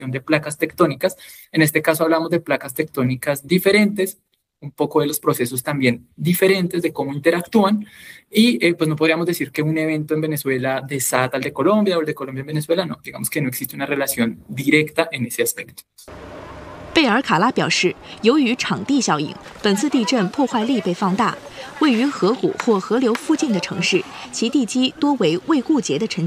de placas tectónicas. En este caso hablamos de placas tectónicas diferentes, un poco de los procesos también diferentes de cómo interactúan y pues no podríamos decir que un evento en Venezuela desata al de Colombia o el de Colombia en Venezuela, no, digamos que no existe una relación directa en ese aspecto. 贝尔卡拉表示，由于场地效应，本次地震破坏力被放大。位于河谷或河流附近的城市，其地基多为未固结的沉